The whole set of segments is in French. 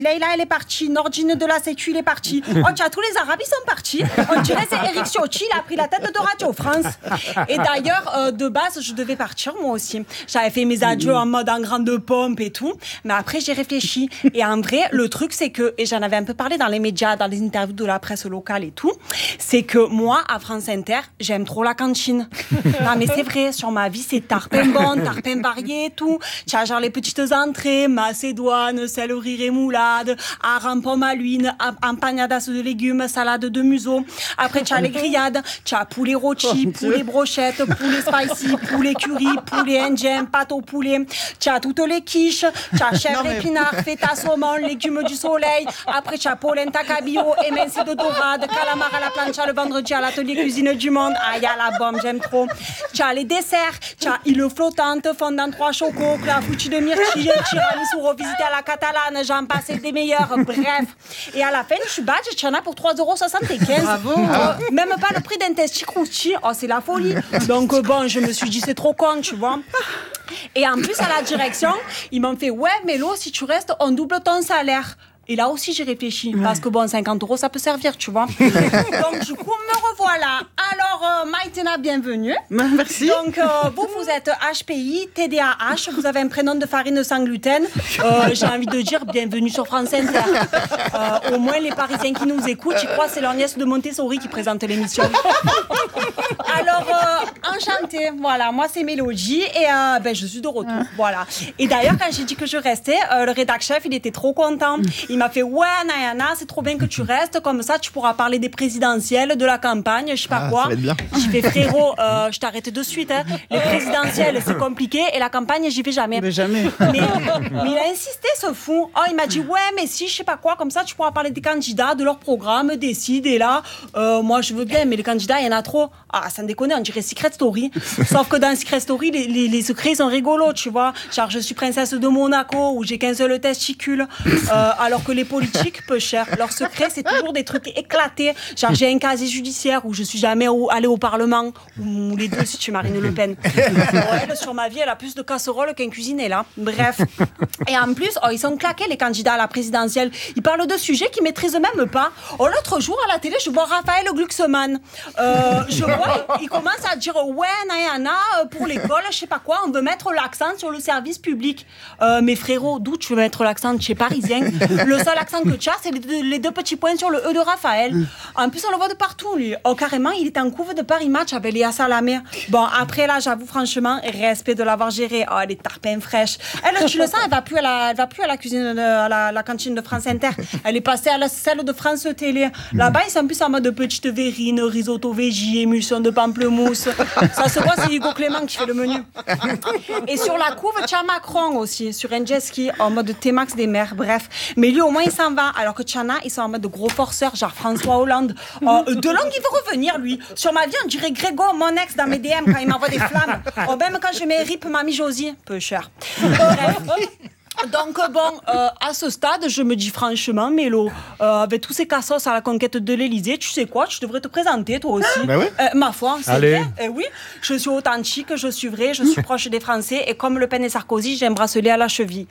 Leïla, elle est partie. Nordine de la Sécu, il est parti. Oh, tu as tous les Arabes, ils sont partis. On dirait c'est Eric Ciotti, il a pris la tête de Radio France. Et d'ailleurs, de base, je devais partir moi aussi. J'avais fait mes adieux en mode en grande pompe et tout. Mais après, j'ai réfléchi. Et en vrai, le truc, c'est que, et j'en avais un peu parlé dans les médias, dans les interviews de la presse locale et tout, c'est que moi, à France Inter, j'aime trop la cantine. Non, mais c'est vrai, sur ma vie, c'est tarpin bon, tarpin varié et tout. Tu as genre les petites entrées, macédoine, céleri rémoulade, hareng pomme à l'huile, empanadas de légumes, salade de museau. Après, tu as les grillades, tu as poulet rôti, poulet brochette, poulet spicy, poulet curry, poulet indien, pâte au poulet. Tu as toutes les quiches, tu as chèvre épinard, feta saumon, légumes du soleil. Après, tu as polenta cabillaud, émincé de dorade, calamar à la plancha le vendredi à l'atelier cuisine du monde. Aïe, à la bombe, j'aime trop. Tu as les desserts, tu as île flottante, fondant 3 chocos, clafoutis de myrtille, tiramisu revisité à la catalane, j'en passe des meilleurs, bref. Et à la fin, je suis badge, tu en as pour 3,75 €. Bravo. Même pas le prix d'un testi crousti. Oh, c'est la folie. Donc bon, je me suis dit, c'est trop con, tu vois. Et en plus, à la direction, ils m'ont fait, ouais, Mélo, si tu restes, on double ton salaire. Et là aussi, j'ai réfléchi. Parce que bon, 50 €, ça peut servir, tu vois. Donc, du coup, me revoilà. Alors, Maïtena, bienvenue. Merci. Donc, vous êtes HPI, TDAH. Vous avez un prénom de farine sans gluten. J'ai envie de dire bienvenue sur France Inter. Au moins, les Parisiens qui nous écoutent, ils croient que c'est leur nièce de Montessori qui présente l'émission. Alors, enchantée. Voilà, moi, c'est Mélodie. Et je suis de retour. Voilà. Et d'ailleurs, quand j'ai dit que je restais, le rédac chef, il était trop content. Il m'a fait, ouais, Nayana, c'est trop bien que tu restes, comme ça tu pourras parler des présidentielles, de la campagne, je sais pas quoi. Ça va être bien. J'ai fait, frérot, je t'arrête de suite. Hein. Les présidentielles, c'est compliqué, et la campagne, j'y vais jamais. Mais jamais. Mais il a insisté, ce fou. Oh, il m'a dit, ouais, mais si, je sais pas quoi, comme ça tu pourras parler des candidats, de leur programme, décide, et là, moi je veux bien, mais les candidats, il y en a trop. Ah, sans déconner, on dirait Secret Story. Sauf que dans Secret Story, les secrets sont rigolos, tu vois. Genre, je suis princesse de Monaco, où j'ai qu'un seul testicule. Alors que les politiques, peu cher. Leur secret, c'est toujours des trucs éclatés. Genre, j'ai un casier judiciaire où je suis jamais allée au Parlement. Ou les deux, si tu es Marine Le Pen. Elle, sur ma vie, elle a plus de casseroles qu'un cuisinier, là. Bref. Et en plus, ils sont claqués, les candidats à la présidentielle. Ils parlent de sujets qu'ils maîtrisent même pas. L'autre jour, à la télé, je vois Raphaël Glucksmann. Je vois, il commence à dire, ouais, Nayana, pour l'école, je sais pas quoi, on veut mettre l'accent sur le service public. Mais frérot, d'où tu veux mettre l'accent chez Parisien? Le seul accent que tu as, c'est les deux petits points sur le E de Raphaël. En plus, on le voit de partout, lui. Carrément, il était en couve de Paris Match avec Léa Salamé. Bon, après, là, j'avoue, franchement, respect de l'avoir géré. Elle est tarpin fraîche. Elle, tu le sens, elle va plus à la cuisine, à la cantine de France Inter. Elle est passée à celle de France Télé. Là-bas, ils sont plus en mode petite verrine, risotto veggie, émulsion de pamplemousse. Ça se voit, c'est Hugo Clément qui fait le menu. Et sur la couve, tu as Macron aussi, sur un jet ski, en mode T-Max des mers. Bref. Mais lui, au moins, il s'en va. Alors que Tchana, ils sont en mode de gros forceurs, genre François Hollande. Delong, il veut revenir, lui. Sur ma vie, on dirait Grégo, mon ex, dans mes DM, quand il m'envoie des flammes. Même quand je mets RIP Mamie Josie. Peu cher. Bref. Donc bon, à ce stade, je me dis franchement, Mélo, avec tous ces cassos à la conquête de l'Élysée, tu sais quoi, tu devrais te présenter toi aussi. Bah oui. Ma foi, c'est Allez. bien. Oui, je suis authentique, je suis vrai, je suis proche des Français, et comme Le Pen et Sarkozy, j'ai un bracelet à la cheville.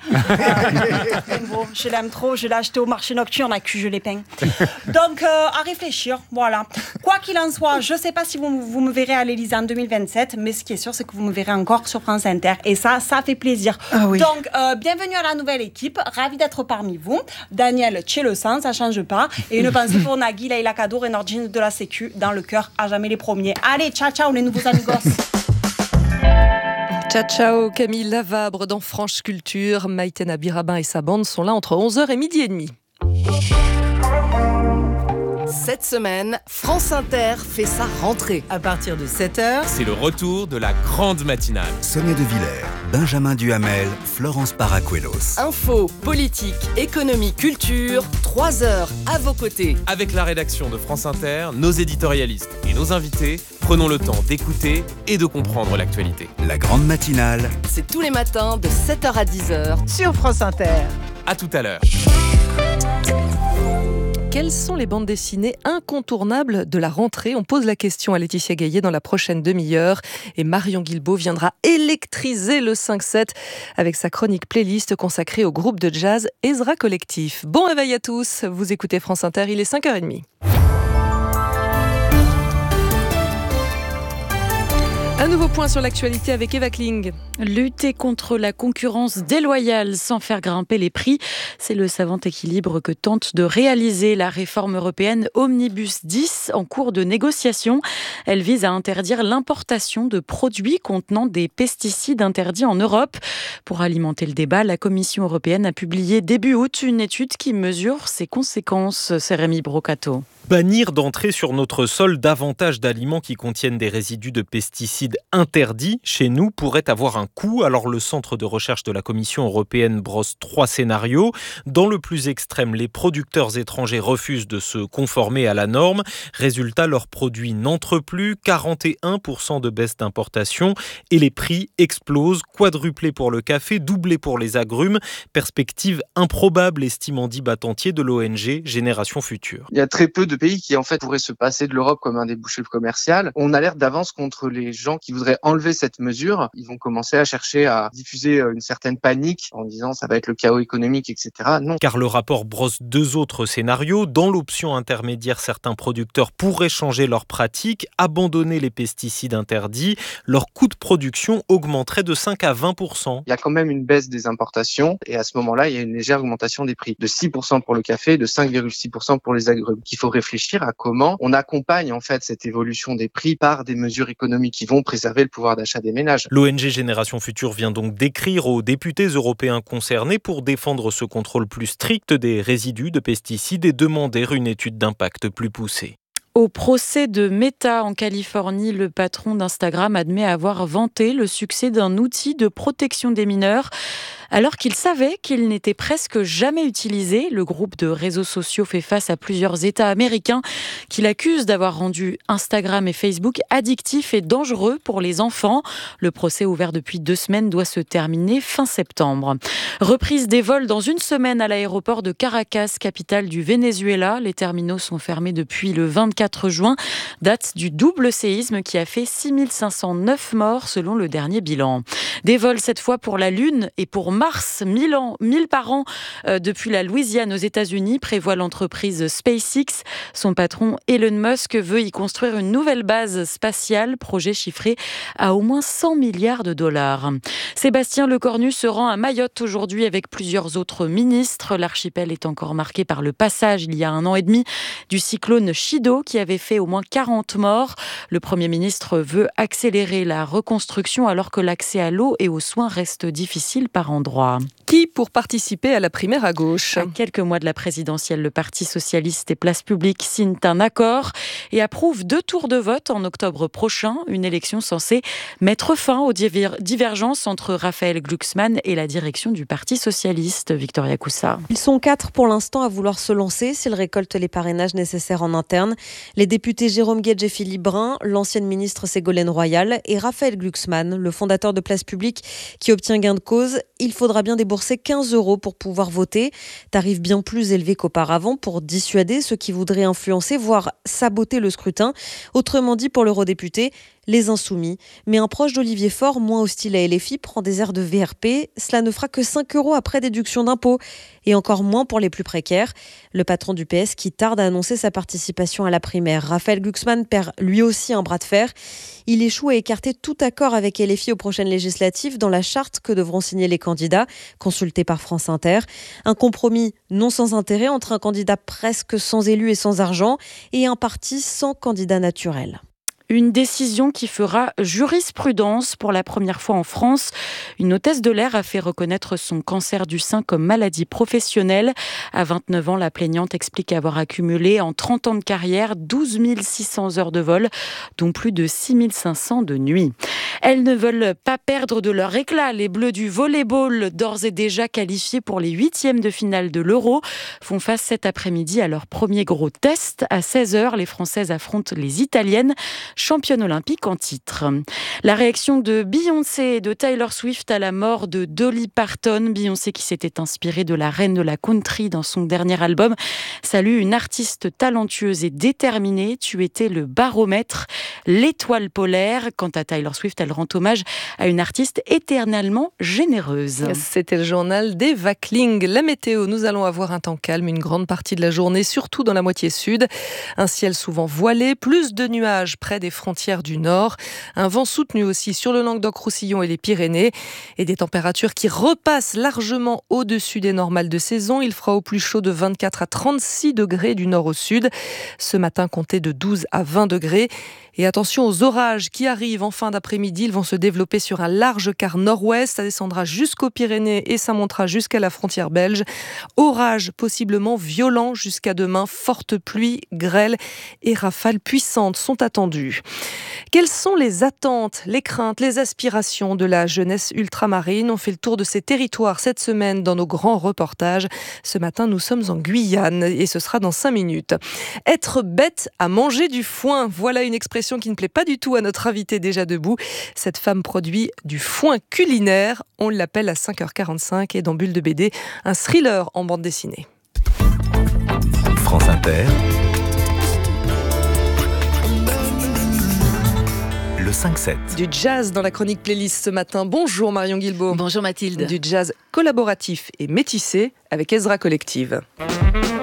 Bon, je l'aime trop, je l'ai acheté au marché nocturne à cul, je l'ai peint. Donc à réfléchir, voilà. Quoi qu'il en soit, je sais pas si vous me verrez à l'Élysée en 2027, mais ce qui est sûr, c'est que vous me verrez encore sur France Inter, et ça fait plaisir. Ah oui. Donc bienvenue à la nouvelle équipe, ravi d'être parmi vous. Daniel Tchélesan, ça change pas. Et une pensée pour Nagui, Laïla Kadour et Nordine de la Sécu, dans le cœur, à jamais les premiers. Allez, ciao ciao les nouveaux amigos. Ciao ciao, Camille Lavabre dans France Culture. Maïtena Birabin et sa bande sont là entre 11h et midi et demi. Cette semaine, France Inter fait sa rentrée. À partir de 7h, C'est le retour de la grande matinale. Sonia De Villers, Benjamin Duhamel, Florence Paracuelos. Info, politique, économie, culture, 3 heures à vos côtés. Avec la rédaction de France Inter, nos éditorialistes et nos invités, prenons le temps d'écouter et de comprendre l'actualité. La grande matinale, C'est tous les matins de 7h à 10h. sur France Inter. À tout à l'heure. Quelles sont les bandes dessinées incontournables de la rentrée ? On pose la question à Laetitia Gaillet dans la prochaine demi-heure. Et Marion Guilbault viendra électriser le 5-7 avec sa chronique playlist consacrée au groupe de jazz Ezra Collectif. Bon réveil à tous, vous écoutez France Inter, il est 5h30. Un nouveau point sur l'actualité avec Eva Kling. Lutter contre la concurrence déloyale sans faire grimper les prix, c'est le savant équilibre que tente de réaliser la réforme européenne Omnibus 10 en cours de négociation. Elle vise à interdire l'importation de produits contenant des pesticides interdits en Europe. Pour alimenter le débat, la Commission européenne a publié début août une étude qui mesure ses conséquences. C'est Rémi Brocato. Bannir d'entrer sur notre sol davantage d'aliments qui contiennent des résidus de pesticides interdits chez nous pourrait avoir un coût. Alors le centre de recherche de la Commission européenne brosse 3 scénarios. Dans le plus extrême, les producteurs étrangers refusent de se conformer à la norme. Résultat, leurs produits n'entrent plus, 41% de baisse d'importation et les prix explosent, quadruplés pour le café, doublés pour les agrumes. Perspective improbable, estime Andy Battantier de l'ONG Génération Future. Il y a très peu de pays qui en fait pourraient se passer de l'Europe comme un débouché commercial. On alerte d'avance contre les gens qui voudraient enlever cette mesure. Ils vont commencer à chercher à diffuser une certaine panique en disant ça va être le chaos économique, etc. Non. Car le rapport brosse 2 autres scénarios. Dans l'option intermédiaire, certains producteurs pourraient changer leurs pratiques, abandonner les pesticides interdits. Leur coût de production augmenterait de 5 à 20%. Il y a quand même une baisse des importations et à ce moment-là, il y a une légère augmentation des prix de 6% pour le café, de 5,6% pour les agrumes. Il faut réfléchir à comment on accompagne en fait cette évolution des prix par des mesures économiques qui vont préserver le pouvoir d'achat des ménages. L'ONG Génération Future vient donc d'écrire aux députés européens concernés pour défendre ce contrôle plus strict des résidus de pesticides et demander une étude d'impact plus poussée. Au procès de Meta en Californie, le patron d'Instagram admet avoir vanté le succès d'un outil de protection des mineurs. Alors qu'il savait qu'il n'était presque jamais utilisé, le groupe de réseaux sociaux fait face à plusieurs États américains qui l'accusent d'avoir rendu Instagram et Facebook addictifs et dangereux pour les enfants. Le procès ouvert depuis 2 semaines doit se terminer fin septembre. Reprise des vols dans une semaine à l'aéroport de Caracas, capitale du Venezuela. Les terminaux sont fermés depuis le 24 juin, date du double séisme qui a fait 6509 morts selon le dernier bilan. Des vols cette fois pour la Lune et pour Mars, 1000 par an depuis la Louisiane aux États-Unis, prévoit l'entreprise SpaceX. Son patron Elon Musk veut y construire une nouvelle base spatiale, projet chiffré à au moins 100 milliards de dollars. Sébastien Lecornu se rend à Mayotte aujourd'hui avec plusieurs autres ministres. L'archipel est encore marqué par le passage il y a 1 an et demi du cyclone Chido qui avait fait au moins 40 morts. Le Premier ministre veut accélérer la reconstruction alors que l'accès à l'eau et aux soins reste difficile par endroits. Qui pour participer à la primaire à gauche ? À quelques mois de la présidentielle, le Parti socialiste et Place publique signent un accord et approuvent 2 tours de vote en octobre prochain. Une élection censée mettre fin aux divergences entre Raphaël Glucksmann et la direction du Parti socialiste. Victoria Coussa. Ils sont 4 pour l'instant à vouloir se lancer s'ils récoltent les parrainages nécessaires en interne. Les députés Jérôme Guedj et Philippe Brun, l'ancienne ministre Ségolène Royal et Raphaël Glucksmann, le fondateur de Place publique qui obtient gain de cause. Il faudra bien débourser 15 € pour pouvoir voter. Tarif bien plus élevé qu'auparavant pour dissuader ceux qui voudraient influencer, voire saboter le scrutin. Autrement dit, pour l'eurodéputé, les insoumis. Mais un proche d'Olivier Faure, moins hostile à LFI, prend des airs de VRP. Cela ne fera que 5 € après déduction d'impôts et encore moins pour les plus précaires. Le patron du PS qui tarde à annoncer sa participation à la primaire. Raphaël Glucksmann perd lui aussi un bras de fer. Il échoue à écarter tout accord avec LFI aux prochaines législatives dans la charte que devront signer les candidats, consultés par France Inter. Un compromis non sans intérêt entre un candidat presque sans élu et sans argent et un parti sans candidat naturel. Une décision qui fera jurisprudence pour la première fois en France. Une hôtesse de l'air a fait reconnaître son cancer du sein comme maladie professionnelle. À 29 ans, la plaignante explique avoir accumulé en 30 ans de carrière 12 600 heures de vol, dont plus de 6 500 de nuit. Elles ne veulent pas perdre de leur éclat. Les Bleus du volleyball, d'ores et déjà qualifiés pour les 8e de finale de l'Euro, font face cet après-midi à leur premier gros test. À 16h, les Françaises affrontent les Italiennes. championne olympique en titre. La réaction de Beyoncé et de Taylor Swift à la mort de Dolly Parton. Beyoncé, qui s'était inspirée de la reine de la country dans son dernier album, salue une artiste talentueuse et déterminée. Tu étais le baromètre, l'étoile polaire. Quant à Taylor Swift, elle rend hommage à une artiste éternellement généreuse. C'était le journal d'Eva Kling. La météo, nous allons avoir un temps calme une grande partie de la journée, surtout dans la moitié sud. Un ciel souvent voilé, plus de nuages près des frontières du nord. Un vent soutenu aussi sur le Languedoc-Roussillon et les Pyrénées. Et des températures qui repassent largement au-dessus des normales de saison. Il fera au plus chaud de 24 à 36 degrés du nord au sud. Ce matin, comptez de 12 à 20 degrés. Et attention aux orages qui arrivent en fin d'après-midi. Ils vont se développer sur un large quart nord-ouest. Ça descendra jusqu'aux Pyrénées et ça montera jusqu'à la frontière belge. Orages possiblement violents jusqu'à demain. Fortes pluies, grêles et rafales puissantes sont attendues. Quelles sont les attentes, les craintes, les aspirations de la jeunesse ultramarine ? On fait le tour de ces territoires cette semaine dans nos grands reportages. Ce matin, nous sommes en Guyane et ce sera dans 5 minutes. Être bête à manger du foin, voilà une expression qui ne plaît pas du tout à notre invitée déjà debout. Cette femme produit du foin culinaire. On l'appelle à 5h45 et dans Bulle de BD, un thriller en bande dessinée. France Inter, le 5-7. Du jazz dans la chronique playlist ce matin. Bonjour Marion Guilbault. Bonjour Mathilde. Du jazz collaboratif et métissé avec Ezra Collective.